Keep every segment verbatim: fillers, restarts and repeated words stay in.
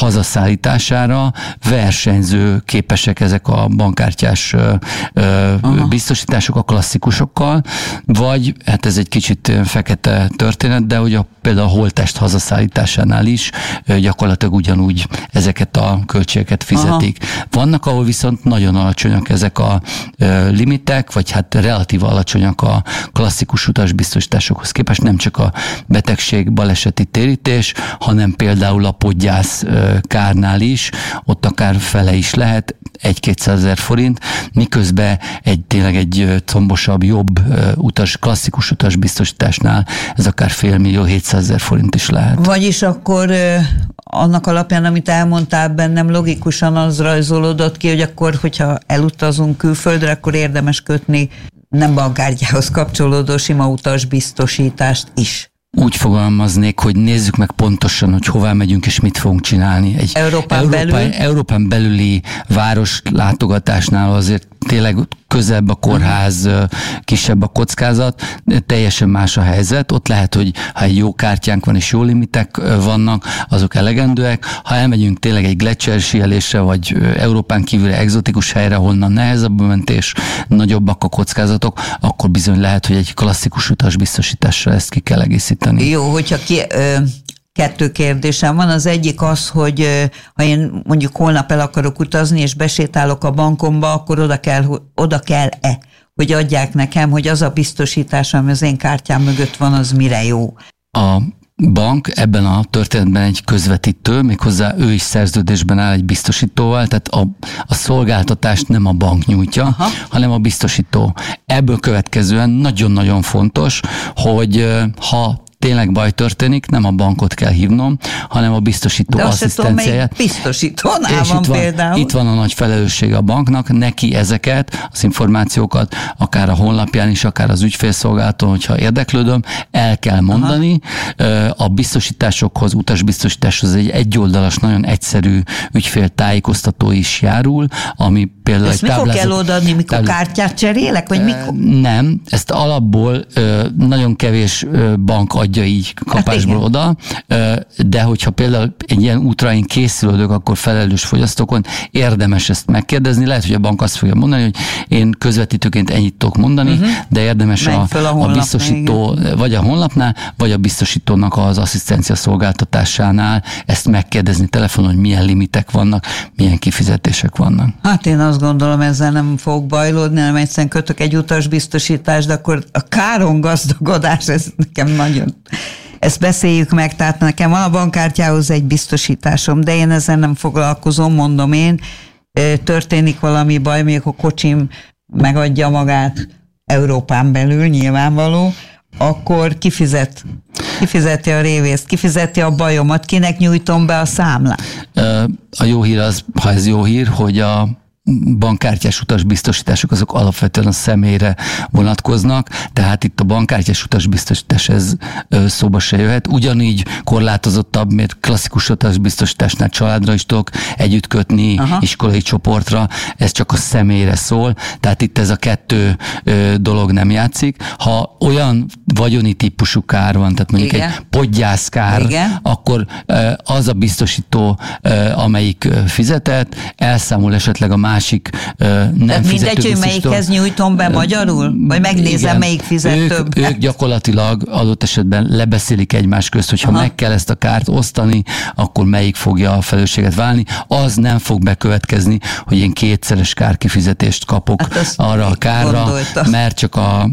hazaszállítására versenyző képesek ezek a bankkártyás Aha. biztosítások a klasszikusokkal, vagy hát ez egy kicsit fekete történet, de hogy a, például a holttest hazaszállításánál is gyakorlatilag ugyanúgy ezeket a költségeket fizetik. Aha. Vannak, ahol viszont nagyon alacsonyak ezek a limitek, vagy hát relatív alacsonyak a klasszikus utasbiztosításokhoz képest, nem csak a betegség, baleseti térítés, hanem például a podgyász kárnál is, ott akár fele is lehet, egy-kétszázezer forint, miközben egy tényleg egy combosabb, jobb utas, klasszikus utasbiztosításnál ez akár félmillió, hétszázezer forint is lehet. Vagyis akkor annak alapján, amit elmondtál, bennem logikusan az rajzolódott ki, hogy akkor, hogyha elutazunk külföldre, akkor érdemes kötni nem bankkártyához kapcsolódó sima utasbiztosítást is. Úgy fogalmaznék, hogy nézzük meg pontosan, hogy hová megyünk és mit fogunk csinálni. Egy Európán, Európán, belül? Európán belüli város látogatásnál azért tényleg közebb a kórház, kisebb a kockázat, teljesen más a helyzet. Ott lehet, hogy ha egy jó kártyánk van és jó limitek vannak, azok elegendőek. Ha elmegyünk tényleg egy Gletscher síelésre, vagy Európán kívüli egzotikus helyre, honnan nehezebb a mentés, nagyobbak a kockázatok, akkor bizony lehet, hogy egy klasszikus utasbiztosítással ezt ki kell egészíteni. Jó, hogyha ki... Ö... Kettő kérdésem van. Az egyik az, hogy ha én mondjuk holnap el akarok utazni, és besétálok a bankomba, akkor oda kell, oda kell-e, hogy adják nekem, hogy az a biztosítás, ami az én kártyám mögött van, az mire jó? A bank ebben a történetben egy közvetítő, méghozzá ő is szerződésben áll egy biztosítóval, tehát a, a szolgáltatást nem a bank nyújtja, Aha. hanem a biztosító. Ebből következően nagyon-nagyon fontos, hogy ha tényleg baj történik, nem a bankot kell hívnom, hanem a biztosító asszisztenciáját. De biztosítónál van, van például. Itt van a nagy felelősség a banknak, neki ezeket, az információkat, akár a honlapján is, akár az ügyfélszolgálaton, hogyha érdeklődöm, el kell mondani. Aha. A biztosításokhoz, utasbiztosításhoz egy egyoldalas, nagyon egyszerű ügyféltájékoztató is járul, ami például ezt egy mikor táblázat, kell odaadni, mikor táblázat, kártyát cserélek, vagy mikor? Nem, ezt alapból nagyon kevés bank adja így kapásból hát oda, de hogyha például egy ilyen útra én készülődök, akkor felelős fogyasztókon érdemes ezt megkérdezni. Lehet, hogy a bank azt fogja mondani, hogy én közvetítőként ennyit tudok mondani, uh-huh. de érdemes a, a, a biztosító, igen. vagy a honlapnál, vagy a biztosítónak az asszisztencia szolgáltatásánál ezt megkérdezni telefonon, hogy milyen limitek vannak, milyen kifizetések vannak. Hát én azt gondolom, ezzel nem fogok bajlódni, hanem egyszerűen kötök egy utasbiztosítást, de akkor a káron gazdagodás, ez nekem nagyon... Ezt beszéljük meg, tehát nekem van a bankkártyához egy biztosításom, de én ezzel nem foglalkozom, mondom én, történik valami baj, még a kocsim megadja magát Európán belül, nyilvánvaló, akkor kifizet, kifizeti a révészt, kifizeti a bajomat, kinek nyújtom be a számlát? A jó hír az, ha ez jó hír, hogy a bankkártyás utasbiztosítások azok alapvetően a személyre vonatkoznak, tehát itt a bankkártyás utasbiztosítás ez szóba se jöhet. Ugyanígy korlátozottabb, mert klasszikus utasbiztosításnál családra is tudok együtt kötni, Aha. iskolai csoportra, ez csak a személyre szól, tehát itt ez a kettő dolog nem játszik. Ha olyan vagyoni típusú kár van, tehát mondjuk Igen. egy podgyászkár, Igen. akkor az a biztosító, amelyik fizetett, elszámol esetleg a másik másik nem Tehát fizető mindegy, hogy melyikhez nyújtom be magyarul? Vagy megnézem, igen, melyik fizet ők, többet? Ők gyakorlatilag adott esetben lebeszélik egymás közt, hogyha Aha. meg kell ezt a kárt osztani, akkor melyik fogja a felelősséget válni. Az nem fog bekövetkezni, hogy én kétszeres kárkifizetést kapok hát arra a kárra, gondolta. Mert csak a,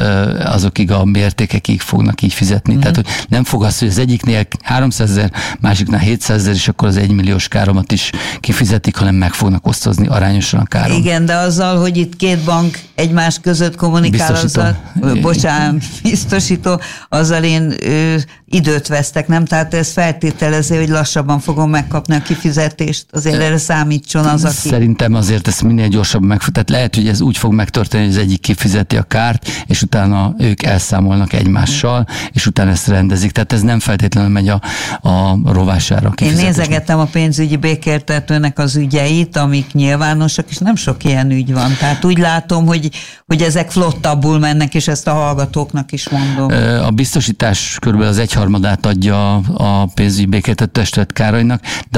azokig a mértékekig fognak így fizetni. Mm. Tehát, hogy nem fog az, hogy az egyiknél háromszázezer, másiknál hétszázezer, és akkor az egymilliós káromat is kifizetik, hanem meg fognak osztozni arányosan a káron. Igen, de azzal, hogy itt két bank egymás között kommunikál, biztosító. Azzal, bocsánat, biztosító, azzal én ö, időt vesztek, nem? Tehát ez feltételezi, hogy lassabban fogom megkapni a kifizetést, azért erre számítson az, aki... Szerintem azért ezt minél gyorsabban meg, tehát lehet, hogy ez úgy fog megtörténni, hogy az egyik kifizeti a kárt, és utána ők elszámolnak egymással, és utána ezt rendezik. Tehát ez nem feltétlenül megy a, a rovására. Én nézegettem a pénzügyi békéltetőnek az ügyeit, amik nyilvánosak, és nem sok ilyen ügy van. Tehát úgy látom, hogy, hogy ezek flottabbul mennek, és ezt a hallgatóknak is mondom. A biztosítás körülbelül az egyharmadát adja a pénzügyi békéltető testület kárainak, de